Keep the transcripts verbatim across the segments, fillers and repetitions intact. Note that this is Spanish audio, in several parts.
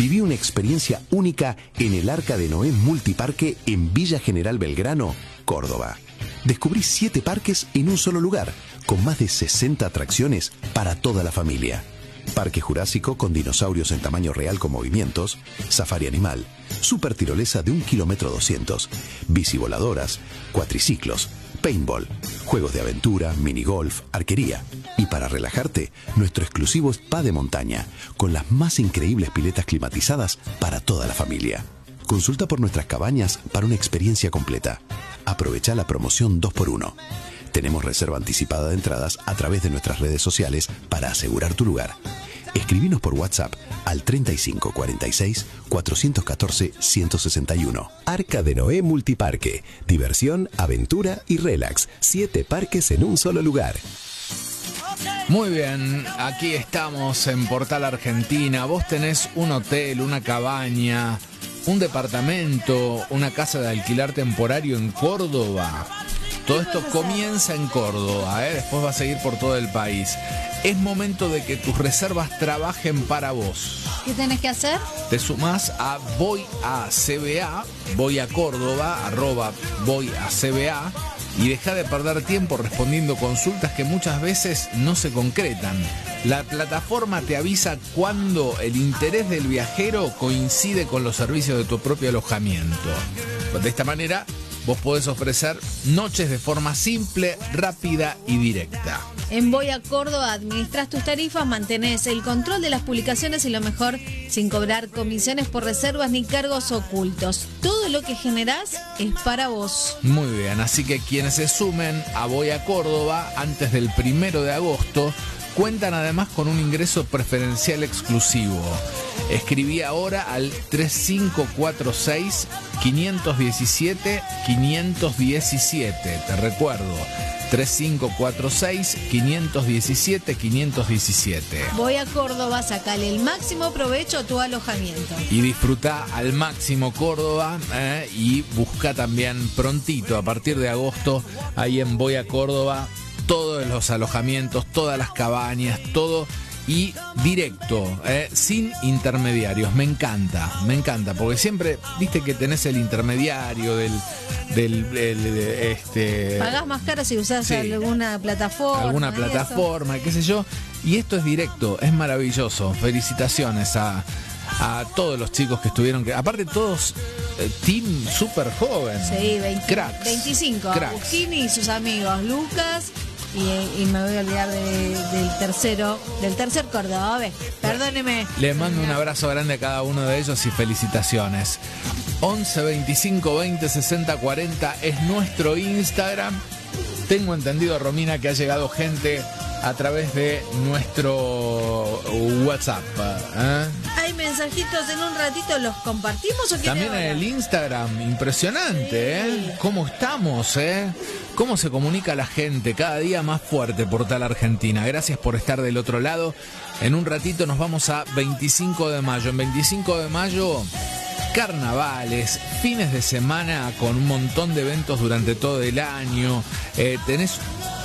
Viví una experiencia única en el Arca de Noé Multiparque en Villa General Belgrano, Córdoba. Descubrí siete parques en un solo lugar, con más de sesenta atracciones para toda la familia. Parque Jurásico con dinosaurios en tamaño real con movimientos, safari animal, super tirolesa de un kilómetro doscientos, bicivoladoras, cuatriciclos, paintball, juegos de aventura, minigolf, arquería. Y para relajarte, nuestro exclusivo spa de montaña, con las más increíbles piletas climatizadas para toda la familia. Consulta por nuestras cabañas para una experiencia completa. Aprovecha la promoción dos por uno. Tenemos reserva anticipada de entradas a través de nuestras redes sociales para asegurar tu lugar. Escribinos por WhatsApp al treinta y cinco cuarenta y seis cuatrocientos catorce ciento sesenta y uno. Arca de Noé Multiparque. Diversión, aventura y relax. Siete parques en un solo lugar. Muy bien, aquí estamos en Portal Argentina. Vos tenés un hotel, una cabaña, un departamento, una casa de alquiler temporario en Córdoba. Todo esto comienza en Córdoba, ¿eh? Después va a seguir por todo el país. Es momento de que tus reservas trabajen para vos. ¿Qué tenés que hacer? Te sumás a Voy a C B A, Voy a Córdoba, arroba Voy a C B A, y deja de perder tiempo respondiendo consultas que muchas veces no se concretan. La plataforma te avisa cuando el interés del viajero coincide con los servicios de tu propio alojamiento. De esta manera, vos podés ofrecer noches de forma simple, rápida y directa. En Voy a Córdoba administras tus tarifas, mantenés el control de las publicaciones y lo mejor, sin cobrar comisiones por reservas ni cargos ocultos. Todo lo que generás es para vos. Muy bien, así que quienes se sumen a Voy a Córdoba antes del primero de agosto cuentan además con un ingreso preferencial exclusivo. Escribí ahora al tres cinco cuatro seis, cinco uno siete, cinco uno siete. Te recuerdo, tres cinco cuatro seis, cinco uno siete, cinco uno siete. Voy a Córdoba, sacale el máximo provecho a tu alojamiento. Y disfruta al máximo Córdoba, eh, y busca también prontito, a partir de agosto, ahí en Voy a Córdoba, todos los alojamientos, todas las cabañas, todo y directo, eh, sin intermediarios. Me encanta, me encanta, porque siempre, viste que tenés el intermediario del... del, del este pagás más caro si usás sí, alguna plataforma. Alguna plataforma, qué sé yo. Y esto es directo, es maravilloso. Felicitaciones a... a todos los chicos que estuvieron, que aparte todos eh, team súper joven. Sí, veinte, cracks. veinticinco. Cracks. Agustín y sus amigos, Lucas, y, y me voy a olvidar de, del tercero, del tercer Córdoba. A ver, perdóneme. Le mando un abrazo grande a cada uno de ellos y felicitaciones. once veinticinco veinte sesenta cuarenta es nuestro Instagram. Tengo entendido, Romina, que ha llegado gente a través de nuestro WhatsApp, ¿eh? Hay mensajitos, en un ratito los compartimos o qué. También en el Instagram, impresionante, sí. ¿eh? ¿Cómo estamos, eh? ¿Cómo se comunica la gente? Cada día más fuerte, Portal Argentina. Gracias por estar del otro lado. En un ratito nos vamos a veinticinco de mayo. En veinticinco de mayo, carnavales, fines de semana con un montón de eventos durante todo el año. Eh, tenés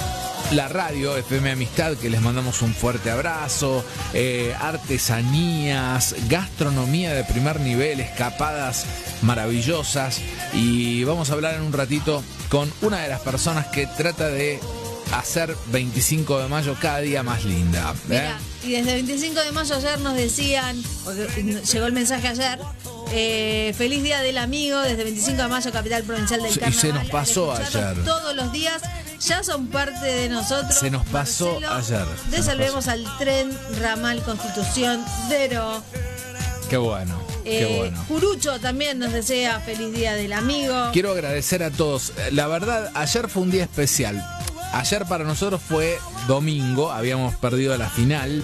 la radio F M Amistad, que les mandamos un fuerte abrazo, eh, artesanías, gastronomía de primer nivel, escapadas maravillosas, y vamos a hablar en un ratito con una de las personas que trata de hacer veinticinco de mayo cada día más linda, ¿eh? Mira, y desde veinticinco de mayo ayer nos decían, porque llegó el mensaje ayer, eh, feliz día del amigo, desde veinticinco de mayo, capital provincial del Carnaval. Y se nos pasó ayer. Todos los días ya son parte de nosotros. Se nos pasó Marcelo, ayer. Desalvemos al tren ramal Constitución Dero. Qué bueno, eh, qué bueno. Curucho también nos desea feliz día del amigo. Quiero agradecer a todos. La verdad, ayer fue un día especial. Ayer para nosotros fue domingo, habíamos perdido la final,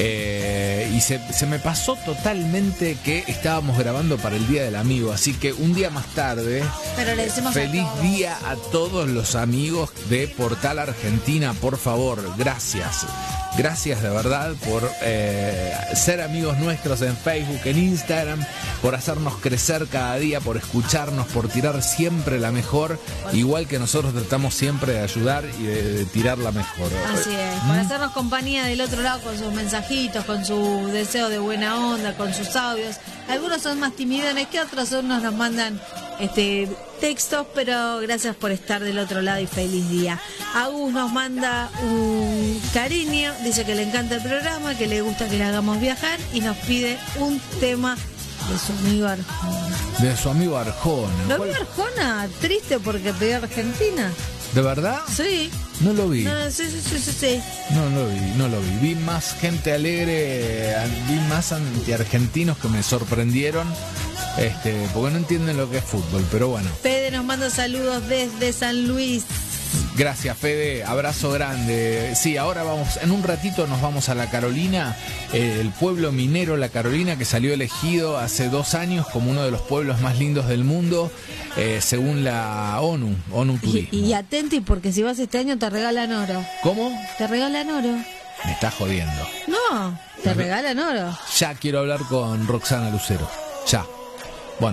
eh, y se, se me pasó totalmente que estábamos grabando para el Día del Amigo, así que un día más tarde, pero le decimos feliz a día a todos los amigos de Portal Argentina, por favor, gracias. Gracias de verdad por eh, ser amigos nuestros en Facebook, en Instagram, por hacernos crecer cada día, por escucharnos, por tirar siempre la mejor, igual que nosotros tratamos siempre de ayudar y de, de tirar la mejor. Así es, por ¿Mm? hacernos compañía del otro lado con sus mensajitos, con su deseo de buena onda, con sus audios, Algunos son más timidones que otros, unos nos mandan este textos, pero gracias por estar del otro lado y feliz día. Agus nos manda un cariño, dice que le encanta el programa, que le gusta que le hagamos viajar y nos pide un tema de su amigo Arjona. De su amigo Arjona. ¿Lo vio Arjona? Triste porque pidió Argentina. ¿De verdad? Sí. No lo vi. No, sí, sí, sí, sí, sí. No lo vi, no lo vi. Vi más gente alegre, vi más anti-argentinos que me sorprendieron, este, porque no entienden lo que es fútbol, pero bueno. Fede nos manda saludos desde San Luis. Gracias, Fede, abrazo grande. Sí, ahora vamos, en un ratito nos vamos a La Carolina, eh, el pueblo minero La Carolina, que salió elegido hace dos años como uno de los pueblos más lindos del mundo, eh, según la ONU, ONU Turismo. Y, y atenti, porque si vas este año te regalan oro. ¿Cómo? Te regalan oro. Me estás jodiendo. No, te regalan oro. Ya quiero hablar con Roxana Lucero, ya.